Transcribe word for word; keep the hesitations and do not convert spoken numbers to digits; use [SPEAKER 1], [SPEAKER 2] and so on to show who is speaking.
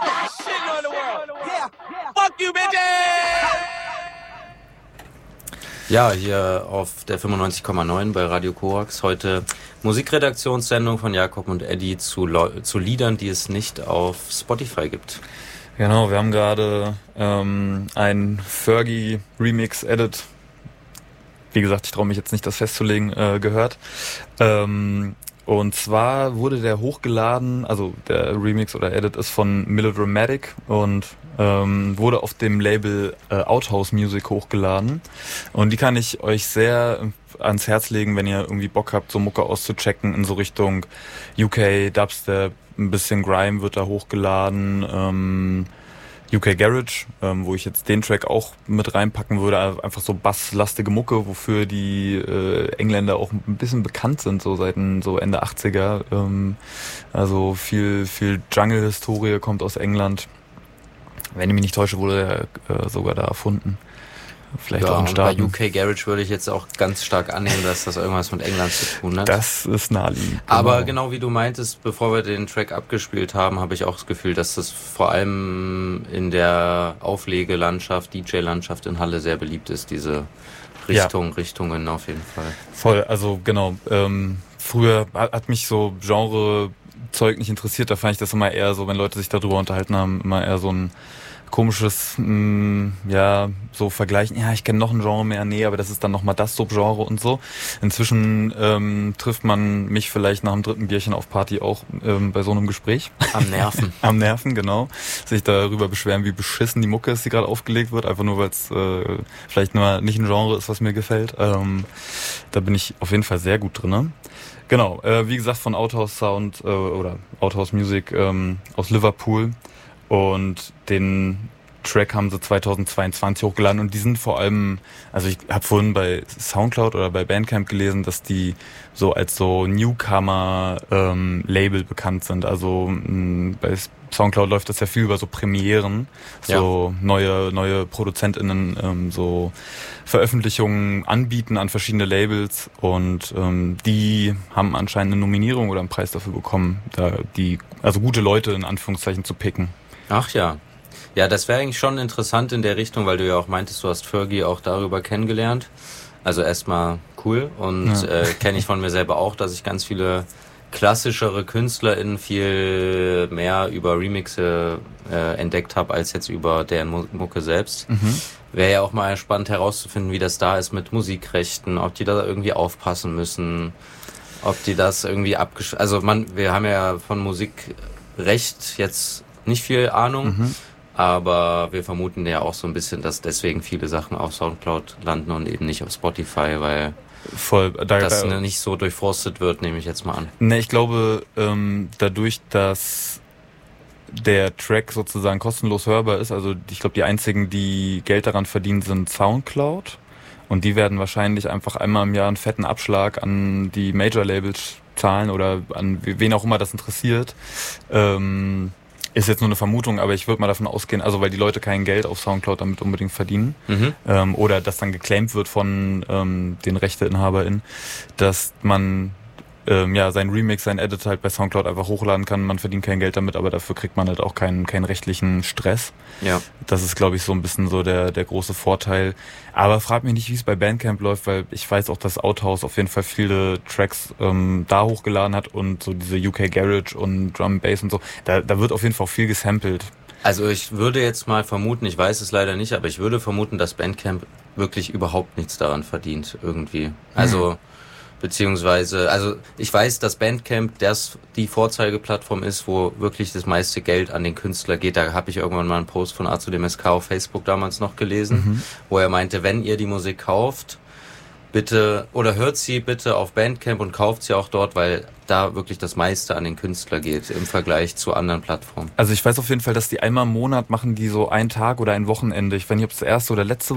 [SPEAKER 1] Ja, hier auf der fünfundneunzig Komma neun bei Radio Korax. Heute Musikredaktionssendung von Jakob und Eddie zu, Leu- zu Liedern, die es nicht auf Spotify gibt.
[SPEAKER 2] Genau, wir haben gerade ähm, ein Fergie-Remix-Edit, wie gesagt, ich traue mich jetzt nicht, das festzulegen, äh, gehört. Ähm, und zwar wurde der hochgeladen, also der Remix oder Edit ist von Melodramatic und ähm, wurde auf dem Label äh, Outhouse Music hochgeladen. Und die kann ich euch sehr ans Herz legen, wenn ihr irgendwie Bock habt, so Mucke auszuchecken in so Richtung U K, Dubstep, ein bisschen Grime wird da hochgeladen, ähm, U K Garage, ähm, wo ich jetzt den Track auch mit reinpacken würde, einfach so basslastige Mucke, wofür die äh, Engländer auch ein bisschen bekannt sind, so seit so Ende achtziger. Ähm, also viel viel Jungle-Historie kommt aus England. Wenn ich mich nicht täusche, wurde er äh, sogar da erfunden. Vielleicht
[SPEAKER 1] ja,
[SPEAKER 2] auch in Staaten.
[SPEAKER 1] Bei U K Garage würde ich jetzt auch ganz stark annehmen, dass das irgendwas mit England zu tun hat.
[SPEAKER 2] Das ist naheliegend. Genau.
[SPEAKER 1] Aber genau wie du meintest, bevor wir den Track abgespielt haben, habe ich auch das Gefühl, dass das vor allem in der Auflegelandschaft, D J-Landschaft in Halle sehr beliebt ist, diese Richtung, ja. Richtungen auf jeden Fall.
[SPEAKER 2] Voll, also genau. Ähm, früher hat mich so Genre-Zeug nicht interessiert, da fand ich das immer eher so, wenn Leute sich darüber unterhalten haben, immer eher so ein komisches, mh, ja, so vergleichen, ja, ich kenne noch ein Genre mehr, nee, aber das ist dann nochmal das Subgenre und so. Inzwischen ähm, trifft man mich vielleicht nach dem dritten Bierchen auf Party auch ähm, bei so einem Gespräch.
[SPEAKER 1] Am Nerven.
[SPEAKER 2] Am Nerven, genau. Sich darüber beschweren, wie beschissen die Mucke ist, die gerade aufgelegt wird, einfach nur, weil es äh, vielleicht nur nicht ein Genre ist, was mir gefällt. Ähm, da bin ich auf jeden Fall sehr gut drin. Genau, äh, wie gesagt, von Outhouse Sound äh, oder Outhouse Music ähm, aus Liverpool. Und den Track haben sie zweitausendzweiundzwanzig hochgeladen und die sind vor allem, also ich habe vorhin bei Soundcloud oder bei Bandcamp gelesen, dass die so als so Newcomer-Label ähm, bekannt sind. Also mh, bei Soundcloud läuft das ja viel über so Premieren, so ja. neue neue ProduzentInnen ähm, so Veröffentlichungen anbieten an verschiedene Labels und ähm, die haben anscheinend eine Nominierung oder einen Preis dafür bekommen, da die also gute Leute in Anführungszeichen zu picken.
[SPEAKER 1] Ach ja. Ja, das wäre eigentlich schon interessant in der Richtung, weil du ja auch meintest, du hast Fergie auch darüber kennengelernt. Also erstmal cool und ja. äh, kenne ich von mir selber auch, dass ich ganz viele klassischere KünstlerInnen viel mehr über Remixe äh, entdeckt habe, als jetzt über deren Mucke selbst. Mhm. Wäre ja auch mal spannend herauszufinden, wie das da ist mit Musikrechten, ob die da irgendwie aufpassen müssen, ob die das irgendwie abgesch... Also man, wir haben ja von Musikrecht jetzt nicht viel Ahnung, mhm. aber wir vermuten ja auch so ein bisschen, dass deswegen viele Sachen auf Soundcloud landen und eben nicht auf Spotify, weil
[SPEAKER 2] Voll, da,
[SPEAKER 1] das
[SPEAKER 2] da,
[SPEAKER 1] nicht so durchforstet wird, nehme ich jetzt mal an.
[SPEAKER 2] Ne, ich glaube, ähm, dadurch, dass der Track sozusagen kostenlos hörbar ist, also ich glaube, die einzigen, die Geld daran verdienen, sind Soundcloud und die werden wahrscheinlich einfach einmal im Jahr einen fetten Abschlag an die Major-Labels zahlen oder an wen auch immer das interessiert. Ähm, Ist jetzt nur eine Vermutung, aber ich würde mal davon ausgehen, also weil die Leute kein Geld auf Soundcloud damit unbedingt verdienen mhm. ähm, oder das dann geclaimt wird von ähm, den RechteinhaberInnen, dass man ähm, ja sein Remix, sein Edit halt bei Soundcloud einfach hochladen kann. Man verdient kein Geld damit, aber dafür kriegt man halt auch keinen keinen rechtlichen Stress. Ja. Das ist, glaube ich, so ein bisschen so der der große Vorteil. Aber frag mich nicht, wie es bei Bandcamp läuft, weil ich weiß auch, dass Outhouse auf jeden Fall viele Tracks ähm, da hochgeladen hat und so diese U K Garage und Drum and Bass und so. Da, da wird auf jeden Fall auch viel gesampelt.
[SPEAKER 1] Also ich würde jetzt mal vermuten, ich weiß es leider nicht, aber ich würde vermuten, dass Bandcamp wirklich überhaupt nichts daran verdient irgendwie. Also... Hm. Beziehungsweise, also ich weiß, dass Bandcamp das die Vorzeigeplattform ist, wo wirklich das meiste Geld an den Künstler geht. Da habe ich irgendwann mal einen Post von A zu dem S K auf Facebook damals noch gelesen, mhm. wo er meinte, wenn ihr die Musik kauft, bitte, oder hört sie bitte auf Bandcamp und kauft sie auch dort, weil da wirklich das meiste an den Künstler geht im Vergleich zu anderen Plattformen.
[SPEAKER 2] Also ich weiß auf jeden Fall, dass die einmal im Monat machen die so einen Tag oder ein Wochenende. Ich weiß nicht, ob es das erste oder letzte